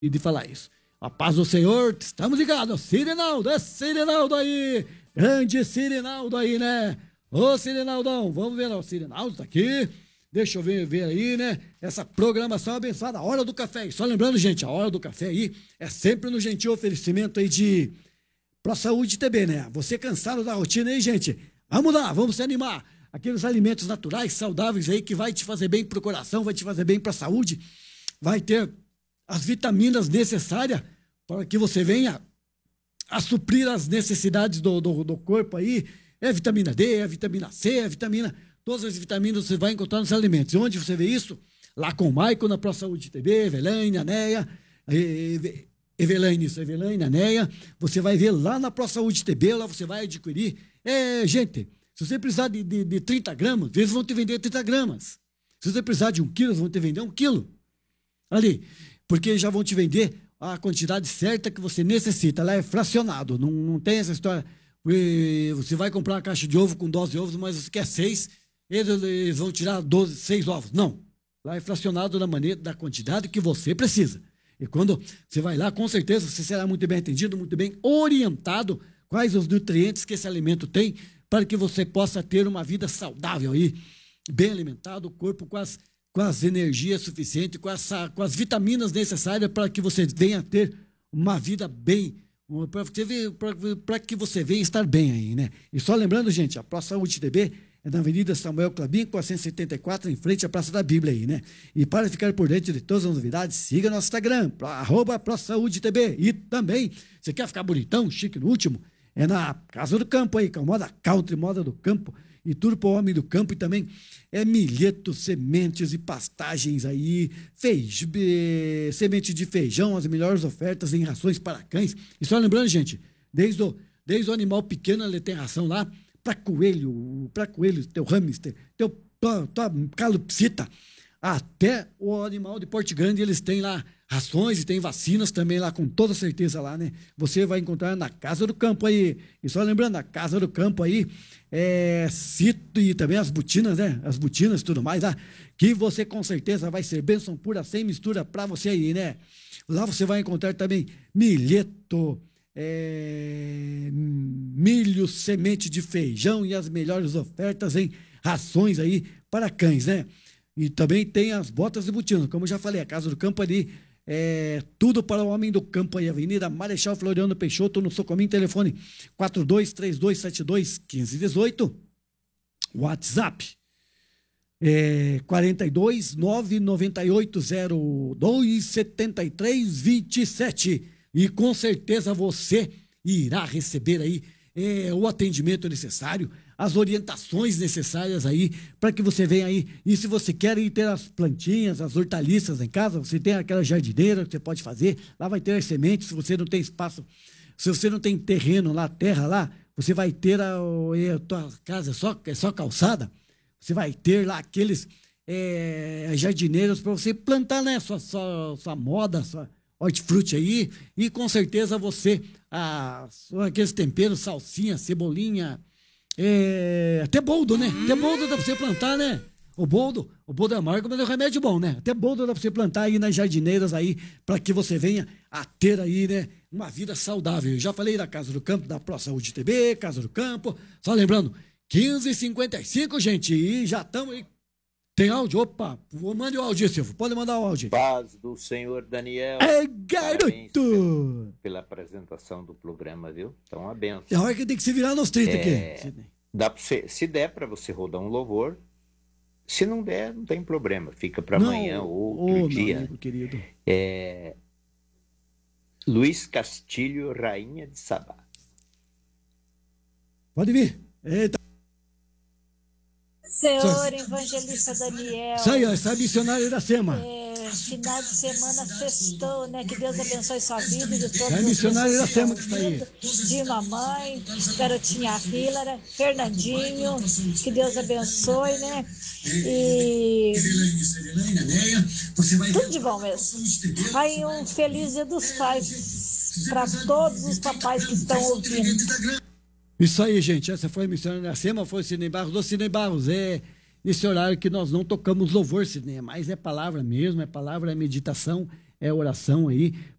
e de falar isso. A paz do Senhor, estamos ligados. Cirinaldo, é Cirinaldo aí. Grande Cirinaldo aí, né? Ô, Cirinaldão, vamos ver, o Cirinaldo tá aqui. Deixa eu ver aí, né? Essa programação abençoada, a Hora do Café. E só lembrando, gente, a Hora do Café aí é sempre no gentil oferecimento aí de Pro Saúde TB, né? Você cansado da rotina aí, gente? Vamos lá, vamos se animar. Aqueles alimentos naturais, saudáveis aí, que vai te fazer bem pro coração, vai te fazer bem pra saúde, vai ter as vitaminas necessárias para que você venha a suprir as necessidades do corpo aí. É vitamina D, é vitamina C, é vitamina... Todas as vitaminas você vai encontrar nos alimentos. E onde você vê isso? Lá com o Maicon, na Pro Saúde TV, Evelaine, Aneia, Evelaine, Aneia. Você vai ver lá na Pro Saúde TV, lá você vai adquirir. Gente, se você precisar de 30 gramas, eles vão te vender 30 gramas. Se você precisar de 1 quilo, eles vão te vender 1 quilo. Ali, porque já vão te vender a quantidade certa que você necessita. Lá é fracionado, não tem essa história. Você vai comprar uma caixa de ovo com 12 ovos, mas você quer 6, eles vão tirar 6 ovos. Não. Lá é fracionado da quantidade que você precisa. E quando você vai lá, com certeza você será muito bem atendido, muito bem orientado quais os nutrientes que esse alimento tem para que você possa ter uma vida saudável aí, bem alimentado, o corpo com as energias suficientes, com as vitaminas necessárias para que você venha ter uma vida bem, para que você venha estar bem aí, né? E só lembrando, gente, a Pro Saúde TB é na Avenida Samuel Clabin, 474, em frente à Praça da Bíblia aí, né? E para ficar por dentro de todas as novidades, siga nosso Instagram, @ProSaúdeTB. E também, você quer ficar bonitão, chique no último? É na Casa do Campo aí, com a moda country, moda do campo, e tudo para o homem do campo. E também é milheto, sementes e pastagens aí, semente de feijão, as melhores ofertas em rações para cães. E só lembrando, gente, desde o animal pequeno, ele tem ração lá, para coelho, teu hamster, tua calopsita, até o animal de porte grande, eles têm lá rações e tem vacinas também lá, com toda certeza lá, né? Você vai encontrar na Casa do Campo aí. E só lembrando, a Casa do Campo aí, cito e também as botinas, né? As botinas e tudo mais lá, que você com certeza vai ser bênção pura, sem mistura para você aí, né? Lá você vai encontrar também milheto, milho, semente de feijão e as melhores ofertas em rações aí para cães, né? E também tem as botas de botina, como eu já falei, a Casa do Campo ali, tudo para o homem do campo aí, Avenida Marechal Floriano Peixoto, no Socomin, telefone 4232721518, WhatsApp 42998027327, e com certeza você irá receber aí o atendimento necessário, as orientações necessárias aí, para que você venha aí. E se você quer ir ter as plantinhas, as hortaliças em casa, você tem aquela jardineira que você pode fazer, lá vai ter as sementes. Se você não tem espaço, se você não tem terreno lá, terra lá, você vai ter a tua casa é só calçada, você vai ter lá aqueles jardineiros para você plantar, né, sua moda, sua hortifruti aí, e com certeza você, aqueles temperos, salsinha, cebolinha, até boldo, né? Até boldo dá pra você plantar, né? O boldo é amargo, mas é um remédio bom, né? Até boldo dá pra você plantar aí nas jardineiras aí, para que você venha a ter aí, né, uma vida saudável. Eu já falei da Casa do Campo, da Pro Saúde TV, Casa do Campo, só lembrando, 15h55, gente, e já estamos aí. Tem áudio? Opa, mande o áudio, Silvio. Pode mandar o áudio. Paz do senhor Daniel. Garoto! Pela apresentação do programa, viu? Então, a benção. É hora que tem que se virar nos 30 aqui. Se der para você rodar um louvor, se não der, não tem problema. Fica para amanhã ou outro dia. Meu amigo querido. Luiz Castilho, Rainha de Sabá. Pode vir. Eita. Senhor Evangelista Daniel. Isso aí, ó, essa missionária da SEMA. Final de semana sextou, né? Que Deus abençoe sua vida e de todos os missionária da SEMA que está aí. De mamãe, garotinha Hílara, Fernandinho, que Deus abençoe, né? E tudo de bom mesmo. Aí um feliz Dia dos Pais para todos os papais que estão ouvindo. Isso aí, gente. Essa foi a missionária da SEMA, foi o Sidney Barros. Ô, Sidney Barros, nesse horário que nós não tocamos louvor, Sidney, mas é palavra mesmo, é palavra, é meditação, oração aí